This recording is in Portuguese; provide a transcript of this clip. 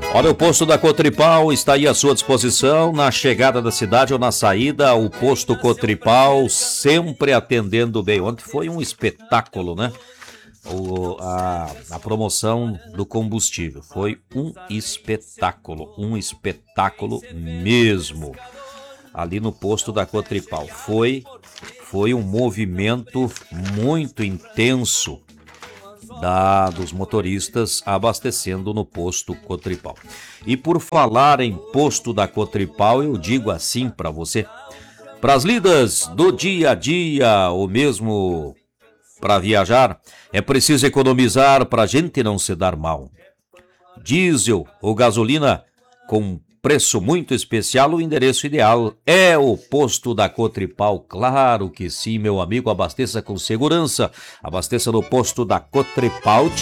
Olha, o posto da Cotripal está aí à sua disposição, na chegada da cidade ou na saída, o posto Cotripal sempre atendendo bem. Ontem foi um espetáculo, né? A promoção do combustível foi um espetáculo mesmo, ali no posto da Cotripal. Foi um movimento muito intenso dos motoristas abastecendo no posto Cotripal. E por falar em posto da Cotripal, eu digo assim para você, para as lidas do dia a dia, ou mesmo para viajar, é preciso economizar para a gente não se dar mal. Diesel ou gasolina com preço muito especial, o endereço ideal é o posto da Cotripal. Claro que sim, meu amigo, abasteça com segurança. Abasteça no posto da Cotripal.